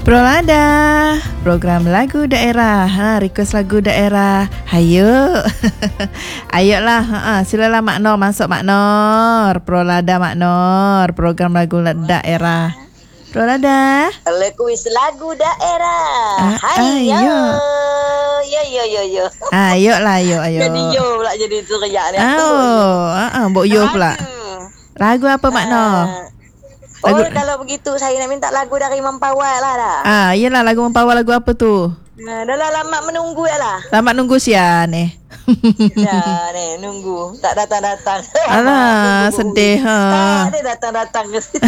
Prolada, program lagu daerah. Request lagu daerah. Hayo. Ayolah, silalah Mak Nor masuk Mak Nor. Prolada Mak Nor, program lagu daerah. Prolada. Kuis lagu daerah. Hayo. Yo. Ayolah, ayo. Jadi yo pula jadi teriak ni aku. Mbok yo pula. Lagu apa Mak Nor? Kalau begitu saya nak minta lagu dari Mempawai lah dah. Yelah lagu Mempawai, lagu apa tu? Dah lah lama menunggu ya lah. Lama nunggu sia ni. Ya ni nunggu tak datang-datang. Alah sedih Tak ada datang-datang.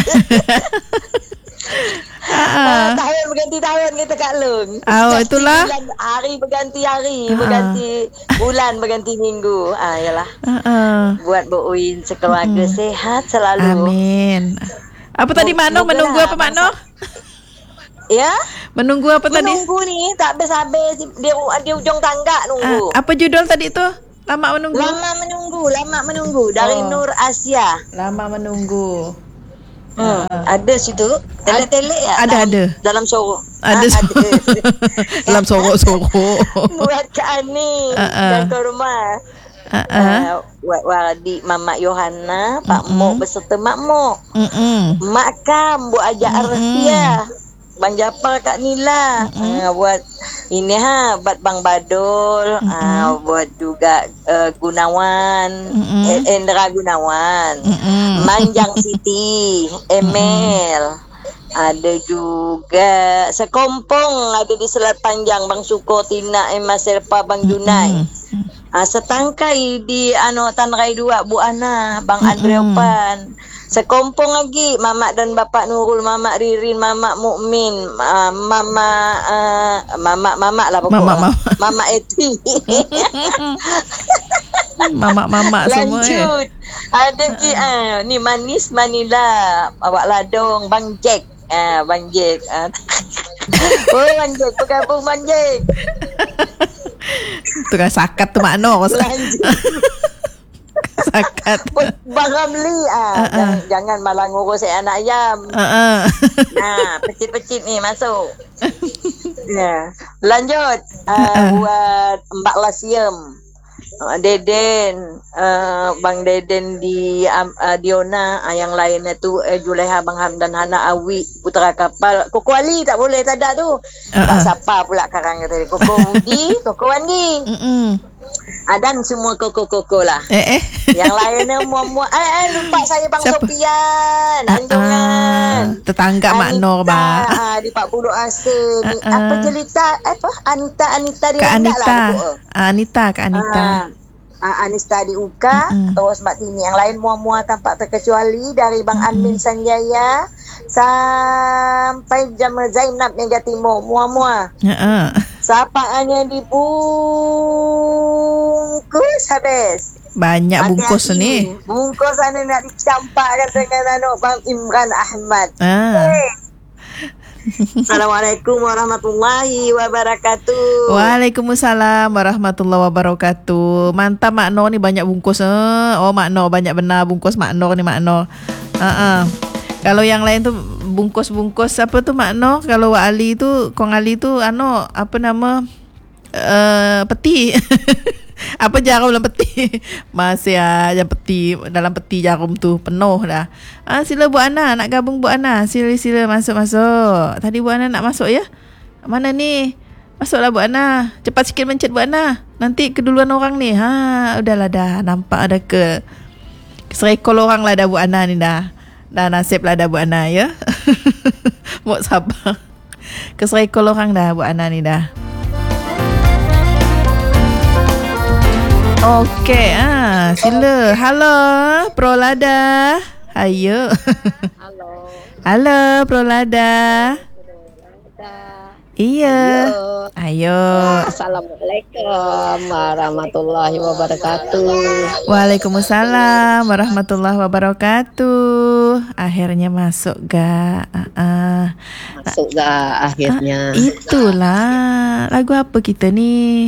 Tahun berganti tahun kita Kak Long. Itulah. Hari berganti hari, berganti bulan, berganti minggu. Yalah. Buat Bu Uin sekeluarga sehat selalu. Amin. Apa tadi Mak Nor menunggu apa Mak Nor? Ya? Menunggu apa tadi? Menunggu ni tak habis-habis di ujung tangga nunggu. Apa judul tadi tu? Lama menunggu. Lama menunggu dari Nur Asia. Lama menunggu. Ada situ tele-tele ya? Ada. Dalam sorok. Ada. Dalam sorok. Buat Kak Ani dan ke rumah. Wadi Mama Yohana, Pak Mok beserta Mak Mok. Mak Kam buat ajak Arfia. Bang Japar Kak Nila. Buat ini buat Bang Badul, buat juga Gunawan, Endra Gunawan. Manjang Siti, Emel. Ada juga sekompong ada di Selat Panjang, Bang Suko, Tina, Emma Serpa, Bang Junai. Setangkai di Tan Rai 2 Bu Ana, Bang Andre Opan. Sekompong lagi Mamak dan Bapak Nurul, Mamak Ririn, Mamak Mukmin, Mamak lah pokoknya. Mamak Eti. Mamak semua. Lanjut. Ada ni Manis Manila, Awak Ladong, Bang Jack. Bang Jack. Bang Jack, bergabung Bang Jack. Tu kan sakat tu Mak Nor. Sakat. Bang Ramli jangan malah ngurus anak ayam. Pecit-pecit ni masuk. Lanjut. Buat Mbak Lasiem, Deden, Bang Deden di Diona, yang lainnya tu Juleha, Bang Hamdan, Hana Awi, Putra Kapal. Koko Ali tak boleh tak ada tu. Tak siapa pula karang tadi. Koko Budi, Koko Wandi. Dan semua koko lah. Yang lainnya muat-muat. Lupa saya Bang Sofian, Anjongan. Tetangga Mak Nor bah. Di 40 asa. Apa jelita? Anita di Rendak lah. Kak Anita. Anista di Uka, terus Mbak Tini. Yang lain muat-muat tanpa terkecuali dari Bang Amin Sanjaya sampai Jamal Zainab Mega Timur, muat-muat. Sapaannya dibungkus habis. Banyak bungkus ni. Bungkus sana nak dicampakkan dengan Bang Imran Ahmad. Assalamualaikum warahmatullahi wabarakatuh. Waalaikumsalam warahmatullahi wabarakatuh. Mantap Mak Nor ni, banyak bungkus. Mak Nor banyak benar bungkus Mak Nor ni Mak Nor. Kalau yang lain tu bungkus-bungkus apa tu Mak Nor? Kalau Wak Ali tu, Kong Ali tu apa nama? Peti. Apa jarum dalam peti? Masih yang peti, dalam peti jarum tu penuh dah. Sila Bu Ana nak gabung Bu Ana. Sila masuk. Tadi Bu Ana nak masuk ya? Mana ni? Masuklah Bu Ana. Cepat sikit mencet Bu Ana. Nanti keduluan orang ni. Udahlah dah. Nampak ada keserekol orang lah dah Bu Ana ni dah. Dah nasib lah dah Bu Ana ya. Mau sabar. Keserekol orang dah Bu Ana ni dah. Okey, sila. Halo, Prolada. Ayo. Halo, Prolada. Iya. Ayo. Assalamualaikum warahmatullahi wabarakatuh. Waalaikumsalam warahmatullahi wabarakatuh. Akhirnya masuk ga. Masuk ga akhirnya. Itulah. Lagu apa kita ni?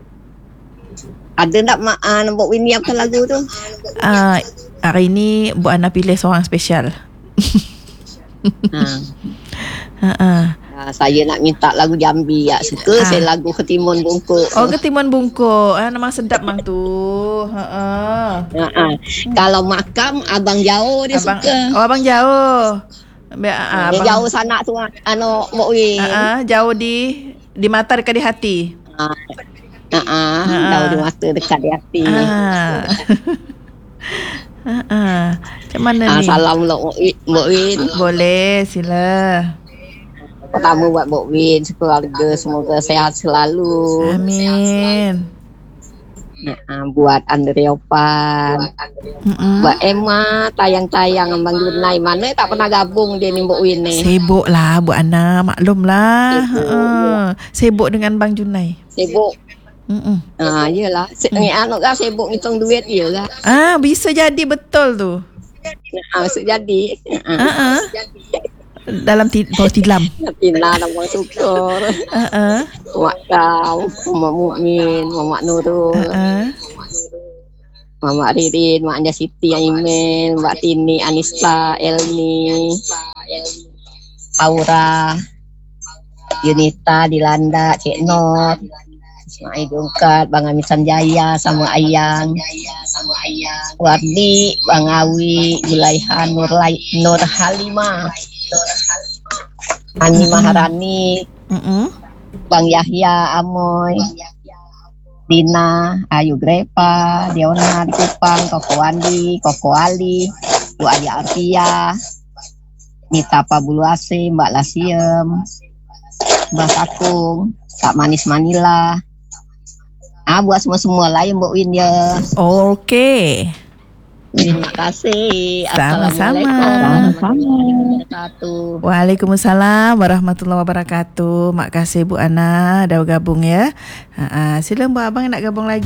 Ada nak buat Winnie apa lagu tu? Hari ni Bu Ana pilih seorang spesial. Saya nak minta lagu Jambi ya. Suka saya lagu Ketimun Bungkuk. Oh, Ketimun Bungkuk. Memang sedap mang tu. Kalau makam Abang Jauh dia suka. Oh, Abang Jauh. Dia jauh sana tu Mbok Win. Jauh di mata dekat di hati. Jauh di mata dekat di hati. Macam mana ni? Salam Mbok Win. Boleh, sila. Pertama buat Mbok Win, keluarga semoga sehat selalu. Amin. Buat Andre Opan, buat Emma, tayang-tayang Abang Junai. Mana tak pernah gabung dia ni Mbok Win ni. Sibuk lah buat anak, maklum lah. Sibuk dengan Bang Junai. Sibuk. Yelah. Anak kan sibuk ngitung duit je kan. Bisa jadi betul tu. Masuk jadi. Dalam bawah tilam. Tina nama syukur. Mak Kau, Mak Mukmin, Mak Nurul, Mak Ririn, Mak Anja Siti, Aimen, Mbak Tini, Anista, Elni, Aura, Yunita, Dilanda, Cik Not, Ismail Jungkat, Bang Amin Sanjaya sama Ayang, Wardi, Bang Awi, Zulaiha, Nur Halimah, Ani Maharani, Bang Yahya, Amoy, Dina, Ayu Grepa, Diona di Kupang, Koko Andi, Koko Ali, Bu Aja Artia, Nita Pabuluase, Mbak Lasiem, Mbak Sakung, Kak Manis Manila. Buat semua-semua lah yang Mbok Win ya. Okey. Terima kasih. Sama-sama. Waalaikumsalam warahmatullahi wabarakatuh. Mak kasih Bu Ana dah gabung ya. Sila buat abang nak gabung lagi.